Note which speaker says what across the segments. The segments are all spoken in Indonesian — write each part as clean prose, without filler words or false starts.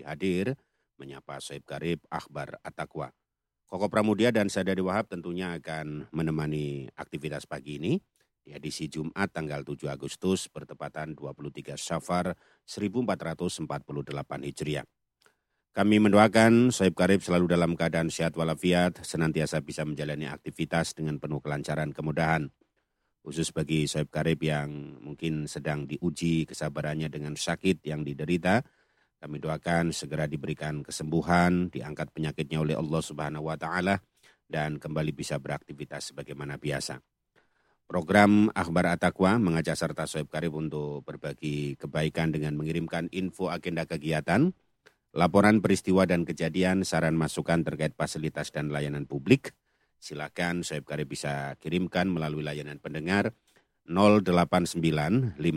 Speaker 1: hadir menyapa Sohib Karib Akhbar At-Taqwa. Koko Pramudia dan saya Dadi Wahab tentunya akan menemani aktivitas pagi ini di edisi Jumat tanggal 7 Agustus bertepatan 23 Syafar 1448 Hijriah. Kami mendoakan Sohib Karib selalu dalam keadaan sehat walafiat, senantiasa bisa menjalani aktivitas dengan penuh kelancaran kemudahan. Khusus bagi Sohib Karib yang mungkin sedang diuji kesabarannya dengan sakit yang diderita, kami doakan segera diberikan kesembuhan, diangkat penyakitnya oleh Allah Subhanahu wa Ta'ala, dan kembali bisa beraktivitas sebagaimana biasa. Program Akhbar At-Taqwa mengajak serta Sohib Karib untuk berbagi kebaikan dengan mengirimkan info agenda kegiatan, laporan peristiwa dan kejadian, saran masukan terkait fasilitas dan layanan publik. Silakan Sohib Karib bisa kirimkan melalui layanan pendengar 089 54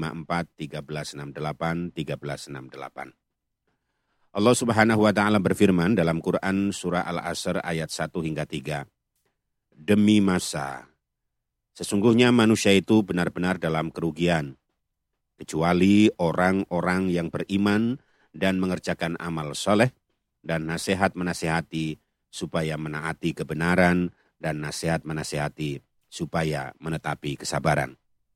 Speaker 1: 1368 1368. Allah Subhanahu wa Ta'ala berfirman dalam Quran surah Al-Asr ayat 1 hingga 3. Demi masa, sesungguhnya manusia itu benar-benar dalam kerugian, kecuali orang-orang yang beriman dan mengerjakan amal soleh, dan nasihat menasihati supaya menaati kebenaran, dan nasihat menasihati supaya menetapi kesabaran.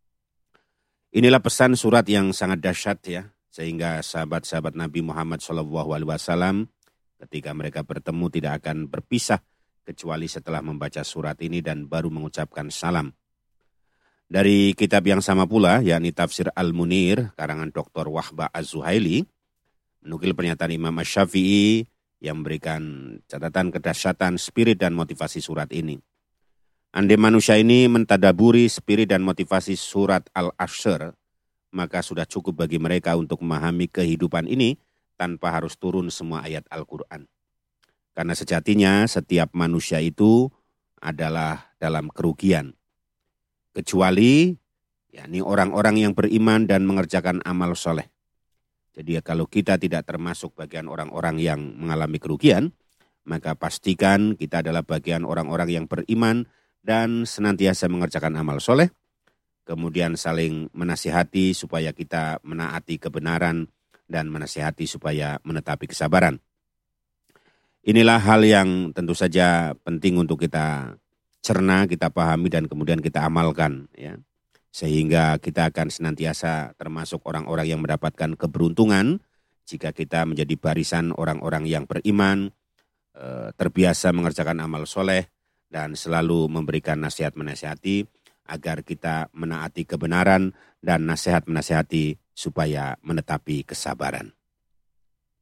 Speaker 1: Inilah pesan surat yang sangat dahsyat ya, sehingga sahabat-sahabat Nabi Muhammad SAW ketika mereka bertemu tidak akan berpisah kecuali setelah membaca surat ini dan baru mengucapkan salam. Dari kitab yang sama pula, yakni Tafsir Al-Munir, karangan Dr. Wahbah Az-Zuhaili, menukil pernyataan Imam Asy-Syafi'i yang memberikan catatan kedahsyatan spirit dan motivasi surat ini. Andai manusia ini mentadaburi spirit dan motivasi surat Al-Asr, maka sudah cukup bagi mereka untuk memahami kehidupan ini tanpa harus turun semua ayat Al-Quran. Karena sejatinya setiap manusia itu adalah dalam kerugian. Kecuali yakni orang-orang yang beriman dan mengerjakan amal soleh. Jadi kalau kita tidak termasuk bagian orang-orang yang mengalami kerugian, maka pastikan kita adalah bagian orang-orang yang beriman dan senantiasa mengerjakan amal soleh, kemudian saling menasihati supaya kita menaati kebenaran dan menasihati supaya menetapi kesabaran. Inilah hal yang tentu saja penting untuk kita cerna, kita pahami dan kemudian kita amalkan ya. Sehingga kita akan senantiasa termasuk orang-orang yang mendapatkan keberuntungan jika kita menjadi barisan orang-orang yang beriman, terbiasa mengerjakan amal soleh dan selalu memberikan nasihat menasihati agar kita menaati kebenaran dan nasihat menasihati supaya menetapi kesabaran.